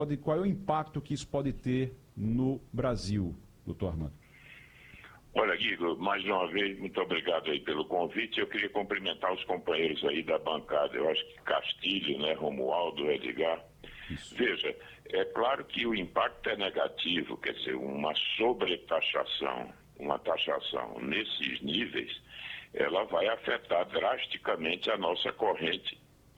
qual é o impacto que isso pode ter no Brasil, doutor Armando? Olha, Guido, mais uma vez, muito obrigado aí pelo convite. Eu queria cumprimentar os companheiros aí da bancada. Eu acho que Castilho, né, Romualdo, Edgar. Isso. Veja, é claro que o impacto é negativo, quer dizer, uma sobretaxação, uma taxação nesses níveis, ela vai afetar drasticamente a nossa corrente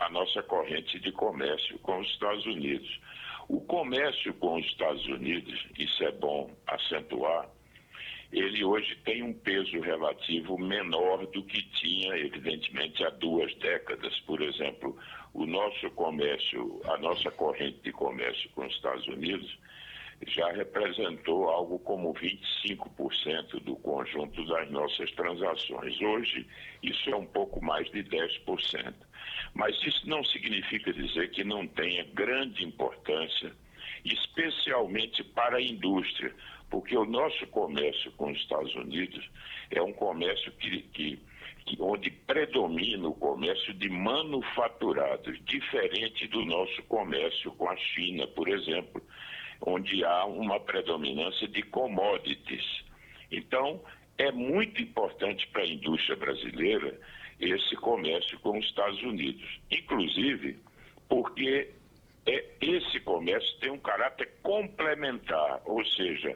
de comércio com os Estados Unidos. O comércio com os Estados Unidos, isso é bom acentuar, ele hoje tem um peso relativo menor do que tinha, evidentemente, há 2 décadas. Por exemplo, o nosso comércio, a nossa corrente de comércio com os Estados Unidos já representou algo como 25% do conjunto das nossas transações. Hoje, isso é um pouco mais de 10%. Mas isso não significa dizer que não tenha grande importância, especialmente para a indústria, porque o nosso comércio com os Estados Unidos é um comércio onde predomina o comércio de manufaturados, diferente do nosso comércio com a China, por exemplo, onde há uma predominância de commodities. Então, é muito importante para a indústria brasileira esse comércio com os Estados Unidos, inclusive porque esse comércio tem um caráter complementar, ou seja,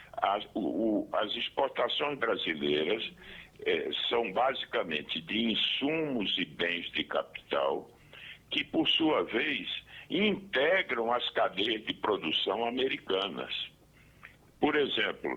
as exportações brasileiras são basicamente de insumos e bens de capital que, por sua vez, integram as cadeias de produção americanas. Por exemplo,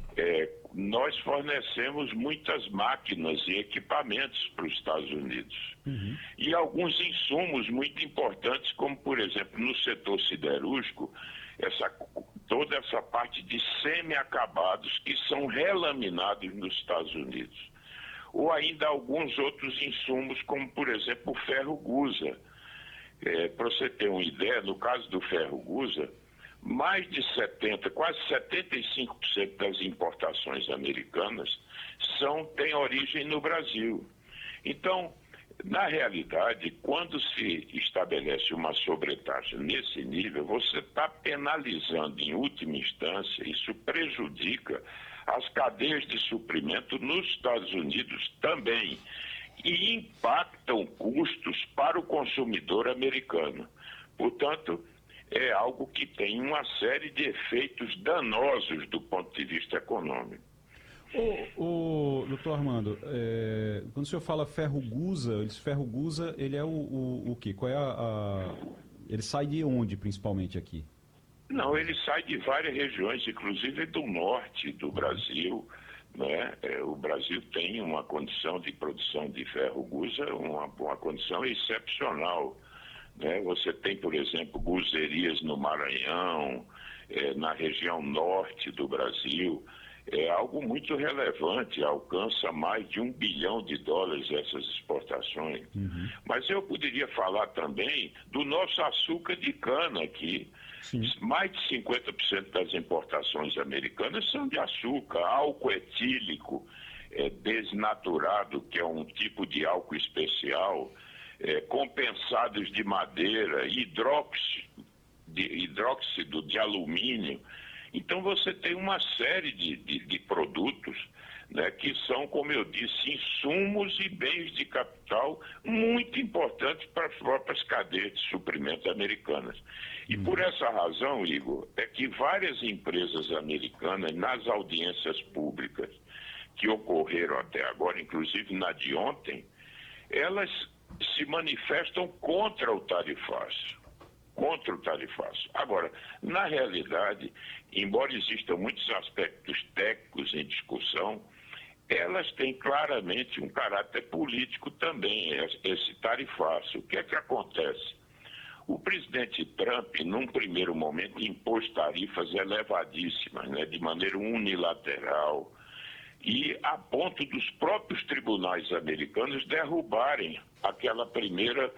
nós fornecemos muitas máquinas e equipamentos para os Estados Unidos. Uhum. E alguns insumos muito importantes, como, por exemplo, no setor siderúrgico, toda essa parte de semi-acabados que são relaminados nos Estados Unidos. Ou ainda alguns outros insumos, como, por exemplo, o ferro-gusa. Para você ter uma ideia, no caso do ferro-gusa, mais de 70%, quase 75% das importações americanas têm origem no Brasil. Então, na realidade, quando se estabelece uma sobretaxa nesse nível, você está penalizando em última instância, isso prejudica as cadeias de suprimento nos Estados Unidos também e impactam custos para o consumidor americano. Portanto, é algo que tem uma série de efeitos danosos do ponto de vista econômico. Doutor Armando, quando o senhor fala ferro-gusa, ele é o quê? Qual é ele sai de onde, principalmente, aqui? Não, ele sai de várias regiões, inclusive do norte do Brasil, né? O Brasil tem uma condição de produção de ferro-gusa, uma condição excepcional. Né? Você tem, por exemplo, guserias no Maranhão, na região norte do Brasil. É algo muito relevante, alcança mais de $1 bilhão essas exportações. Uhum. Mas eu poderia falar também do nosso açúcar de cana aqui. Sim. Mais de 50% das importações americanas são de açúcar, álcool etílico, desnaturado, que é um tipo de álcool especial, compensados de madeira, hidróxido de alumínio. Então você tem uma série de produtos, né, que são, como eu disse, insumos e bens de capital muito importantes para as próprias cadeias de suprimentos americanas. E por essa razão, Igor, é que várias empresas americanas, nas audiências públicas que ocorreram até agora, inclusive na de ontem, elas se manifestam contra o tarifaço. Agora, na realidade, embora existam muitos aspectos técnicos em discussão, elas têm claramente um caráter político também, esse tarifaço. O que é que acontece? O presidente Trump, num primeiro momento, impôs tarifas elevadíssimas, né, de maneira unilateral, e a ponto dos próprios tribunais americanos derrubarem aquela primeira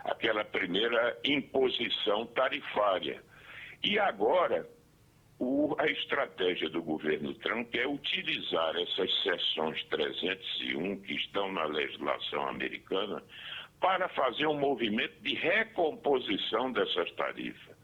imposição tarifária. E agora, a estratégia do governo Trump é utilizar essas seções 301 que estão na legislação americana para fazer um movimento de recomposição dessas tarifas.